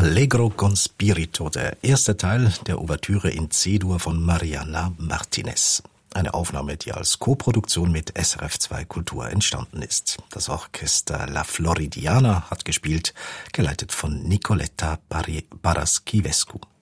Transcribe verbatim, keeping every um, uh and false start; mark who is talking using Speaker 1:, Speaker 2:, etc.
Speaker 1: Allegro con spirito, der erste Teil der Ouvertüre in C-Dur von Mariana Martinez. Eine Aufnahme, die als Koproduktion mit S R F zwei Kultur entstanden ist. Das Orchester La Floridiana hat gespielt, geleitet von Nicoletta Paraschivescu.